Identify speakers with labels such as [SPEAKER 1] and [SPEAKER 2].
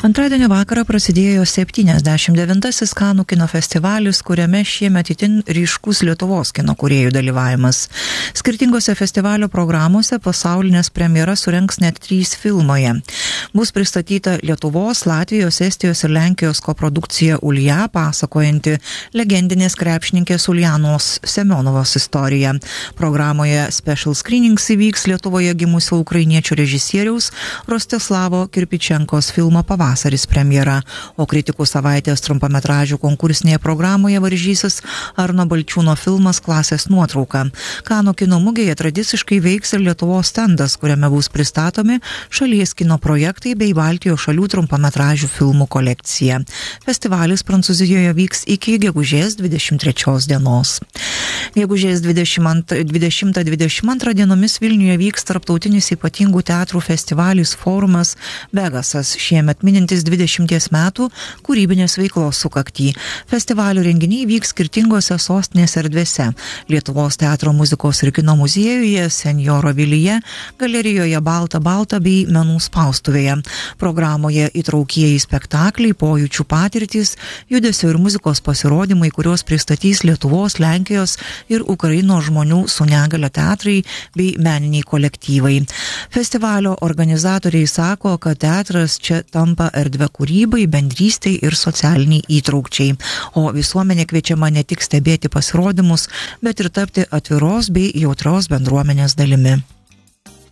[SPEAKER 1] Antradienio vakarą prasidėjo 79-asis Kanų kino festivalis, kuriame šiemet itin ryškus Lietuvos kino kūrėjų dalyvavimas. Skirtingose festivalio programuose pasaulinės premjeras surengs net 3 filmai. Bus pristatyta Lietuvos, Latvijos, Estijos ir Lenkijos koprodukcija Ulja, pasakojanti legendinės krepšininkės Uljanos Semionovos istoriją. Programoje special screenings įvyks Lietuvoje gimusio ukrainiečių režisieriaus Rostislavo Kirpičenkos filmo Pavasaris premjera, o kritikų savaitės trumpametražių konkursinėje programoje varžysis Arno Balčiūno filmas Klasės nuotrauka. Kanų kino mugėje tradiciškai veiks ir Lietuvos stendas, kuriame bus pristatomi šalies kino projektai bei Baltijos šalių trumpametražių filmų kolekcija. Festivalis Prancūzijoje vyks iki gegužės 23 dienos. Gegužės 20-22 dienomis Vilniuje vyks tarptautinis ypatingų teatrų festivalis Forumas Vegasas, šiemet minintis 20 metų kūrybinės veiklos sukaktį. Festivalio renginiai vyks skirtingose sostinės erdvėse – Lietuvos teatro muzikos ir kino muziejuje, Senjoro Vilyje, galerijoje Balta Balta bei Menų spaustuvėje. Programoje įtraukieji spektakliai, pojūčių patirtys, judesio ir muzikos pasirodymai, kuriuos pristatys Lietuvos, Lenkijos ir Ukrainos žmonių su negalia teatrai bei meniniai kolektyvai. Festivalio organizatoriai sako, kad teatras čia tampa erdvė kūrybai, bendrystei ir socialiniai įtraukčiai, o visuomenė kviečiama ne tik stebėti pasirodymus, bet ir tapti atviros bei jautrios bendruomenės dalimi.